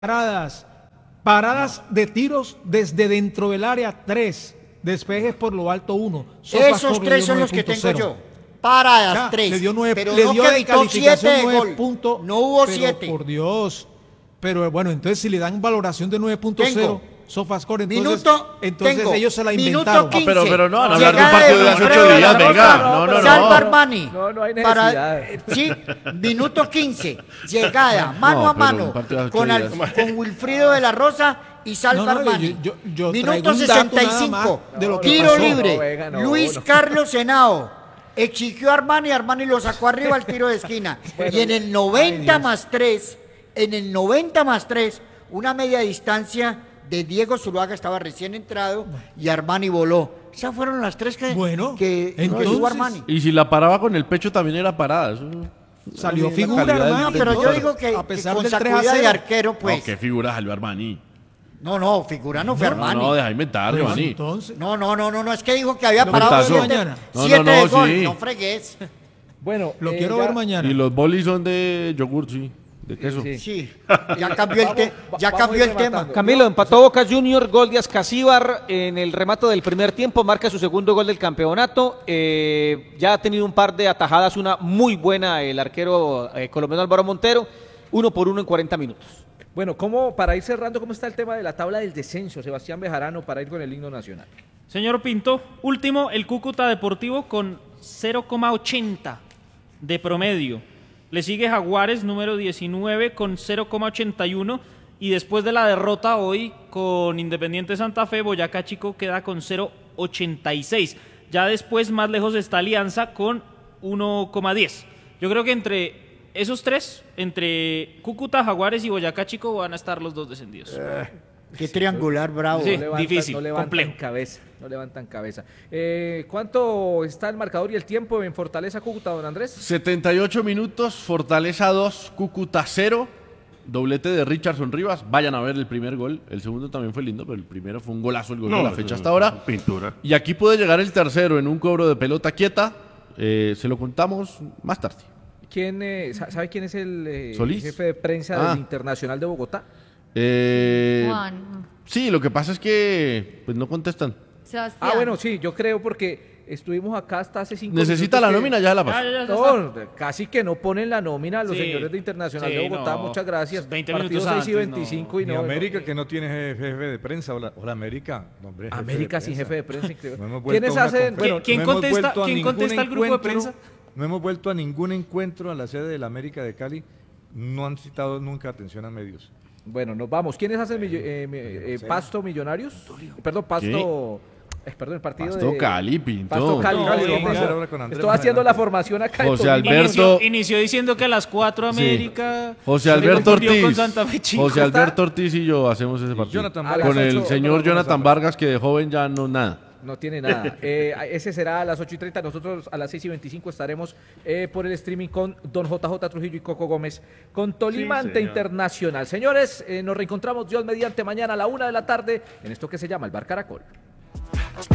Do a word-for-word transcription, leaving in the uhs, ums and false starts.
paradas, paradas de tiros desde dentro del área tres, despejes por lo alto uno. Esos tres son los que tengo yo. Paradas ya, tres. Le dio nueve, pero le no dio que de evitó siete de gol. Punto, no hubo pero, siete. Por Dios. Pero bueno, entonces si le dan valoración de nueve punto cero, SofaScore, entonces, Minuto, entonces tengo. ellos se la Minuto inventaron. quince. No, pero, pero no, no hablar de un Llegada partido de de hace Wilfredo ocho de la días, Rosa, venga. No, no, no. Salva Armani. No, no hay Para, necesidad. sí, minuto quince. Llegada, mano No, a pero mano, un partido de ocho con, al- días. con Wilfrido de la Rosa y Salva No, no, Armani. yo- yo- yo Minuto traigo un dato sesenta y nada cinco. más de lo que Tiro pasó. libre. No, venga, no, Luis no. Carlos Henao. Exigió a Armani, Armani lo sacó arriba al tiro de esquina. Y en el noventa más tres, en el noventa más tres, una media distancia de Diego Zuluaga, estaba recién entrado, y Armani voló. Esas fueron las tres que, Bueno, que, que entonces- tuvo Armani. Y si la paraba con el pecho también era parada. Eso, Salió la figura, calidad del- hermano, No, pero yo Pero, digo que, a que pesar con del tres a sacudida de cero. arquero, pues. No, qué figura salió Armani. No, no, figura no fue No, Armani. no, deja inventar, Bueno, Giovanni. entonces, No, no, no, no, no, es que dijo que había Lo parado pasó. siete, mañana. No, siete no, de no, gol. sí. No fregues. Bueno, lo eh, quiero ya- ver mañana. Y los bolis son de yogur, sí. De queso. Sí. Sí, ya cambió el, te- Vamos, ya vamos cambió a ir el tema. rematando. Camilo, empató Boca Junior, gol de Ascasíbar en el remate del primer tiempo, marca su segundo gol del campeonato. Eh, ya ha tenido un par de atajadas, una muy buena el arquero eh, colombiano Álvaro Montero, uno por uno en cuarenta minutos. Bueno, ¿cómo, para ir cerrando, ¿cómo está el tema de la tabla del descenso, Sebastián Bejarano, para ir con el himno nacional? Señor Pinto, último, el Cúcuta Deportivo con cero coma ochenta de promedio. Le sigue Jaguares, número diecinueve, con cero coma ochenta y uno. Y después de la derrota hoy con Independiente Santa Fe, Boyacá Chico queda con cero coma ochenta y seis. Ya después, más lejos está Alianza con uno coma diez. Yo creo que entre esos tres, entre Cúcuta, Jaguares y Boyacá Chico, van a estar los dos descendidos. Qué triangular bravo. Sí. No levantan- difícil, no levantan complejo. cabeza, no levantan cabeza. Eh, ¿Cuánto está el marcador y el tiempo en Fortaleza Cúcuta, don Andrés? setenta y ocho minutos, Fortaleza dos, Cúcuta cero. Doblete de Richardson Rivas. Vayan a ver el primer gol. El segundo también fue lindo, pero el primero fue un golazo, el gol de la fecha hasta ahora. Pintura. Y aquí puede llegar el tercero en un cobro de pelota quieta. Eh, se lo contamos más tarde. ¿Quién, eh, sa- ¿Sabe quién es el eh, ¿Solís? jefe de prensa Ah. del Internacional de Bogotá? Eh, Juan, sí, lo que pasa es que pues no contestan. Sebastián. Ah, bueno, sí, yo creo porque estuvimos acá hasta hace cinco Necesita minutos la que- nómina, ya la Ya, pasó. ya, ya está. No, casi que no ponen la nómina a los Sí. señores de Internacional Sí, de Bogotá, no. muchas gracias. veinte Partido minutos seis y antes, veinticinco no. y Ni no. América, que no tiene jefe, jefe de prensa. Hola, hola América. No, hombre, jefe América de sin prensa. jefe de prensa, increíble. No hemos vuelto ¿Quiénes a una hacen? confer- Bueno, ¿quién no hemos contesta- vuelto a quién ningún contesta al grupo de encuentro- prensa? No hemos vuelto a ningún encuentro a la sede de la América de Cali. No han citado nunca atención a medios. bueno, nos vamos. ¿Quiénes hacen millo- eh, mi- eh, Pasto Millonarios? Perdón, Pasto. eh, perdón, el partido Pasto de. Cali, Pinto. Pasto Cali. No, Cali, sí, vamos a vamos a hacer- hacer ahora con Andrés Estoy más haciendo la adelante. formación acá. José de Alberto- Inició, inició diciendo que a las cuatro Sí. América. José se Alberto confundió Ortiz. con Santa Fe Chico. José Alberto Ortiz y yo hacemos ese partido. Jonathan Vargas. Con A las el ocho, señor otra Jonathan cosa. Vargas, que de joven ya no nada. No tiene nada. Eh, ese será a las ocho y treinta. Nosotros a las seis y veinticinco estaremos eh, por el streaming con Don J J Trujillo y Coco Gómez con Tolima Sí, ante señor. Internacional. Señores, eh, nos reencontramos Dios mediante mañana a la una de la tarde en esto que se llama el Bar Caracol.